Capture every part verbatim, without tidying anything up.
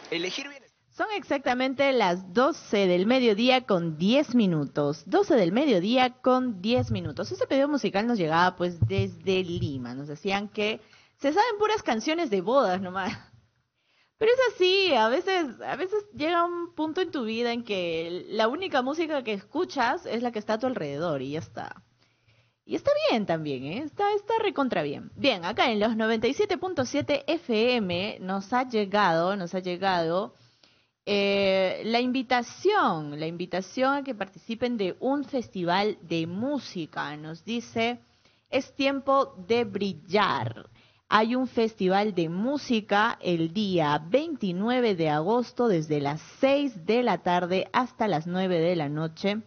Elegir bien. Son exactamente las doce del mediodía con diez minutos. doce del mediodía con diez minutos. Ese pedido musical nos llegaba pues desde Lima. Nos decían que se saben puras canciones de bodas nomás. Pero es así, a veces, a veces llega un punto en tu vida en que la única música que escuchas es la que está a tu alrededor y ya está. Y está bien también, ¿eh? Está, está recontra bien. Bien, acá en los noventa y siete punto siete F M nos ha llegado, nos ha llegado eh, la invitación, la invitación a que participen de un festival de música. Nos dice, es tiempo de brillar. Hay un festival de música el día veintinueve de agosto desde las seis de la tarde hasta las nueve de la noche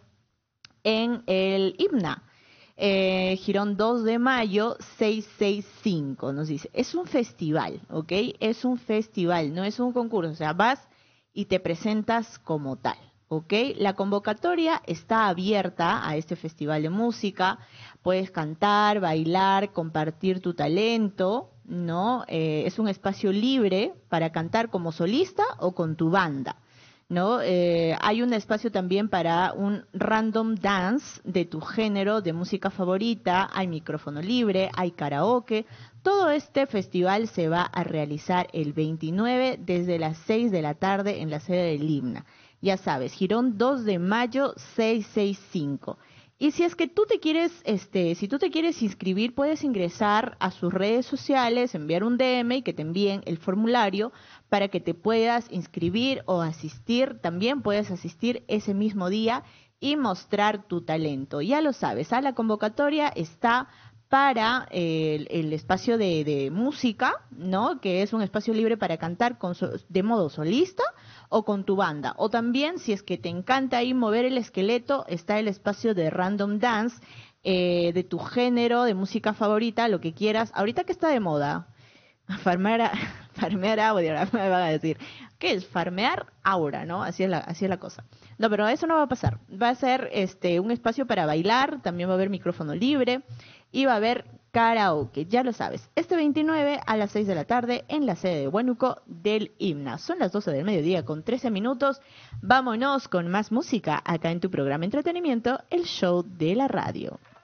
en el Himna. Eh, Girón dos de mayo, seiscientos sesenta y cinco, nos dice. Es un festival, ¿ok? Es un festival, no es un concurso. O sea, vas y te presentas como tal, ¿ok? La convocatoria está abierta a este festival de música. Puedes cantar, bailar, compartir tu talento, ¿no? Eh, es un espacio libre para cantar como solista o con tu banda. ¿No? Eh, hay un espacio también para un random dance de tu género de música favorita, hay micrófono libre, hay karaoke. Todo este festival se va a realizar el veintinueve desde las seis de la tarde en la sede del Himna. Ya sabes, Girón dos de mayo, seiscientos sesenta y cinco. Y si es que tú te quieres, este, si tú te quieres inscribir, puedes ingresar a sus redes sociales, enviar un D M y que te envíen el formulario para que te puedas inscribir o asistir. También puedes asistir ese mismo día y mostrar tu talento. Ya lo sabes, a la convocatoria está para eh, el, el espacio de, de música, ¿no? Que es un espacio libre para cantar con so, de modo solista o con tu banda. O también, si es que te encanta ahí mover el esqueleto, está el espacio de random dance, eh, de tu género, de música favorita, lo que quieras. Ahorita que está de moda, farmear, a, farmear audio, ahora me van a decir. ¿Qué es? Farmear aura, ¿no? Así es la, así es la cosa. No, pero eso no va a pasar. Va a ser este un espacio para bailar, también va a haber micrófono libre y va a haber karaoke, ya lo sabes. Este veintinueve a las seis de la tarde en la sede de Huánuco del Himna. Son las doce del mediodía con trece minutos. Vámonos con más música acá en tu programa Entretenimiento, el show de la radio.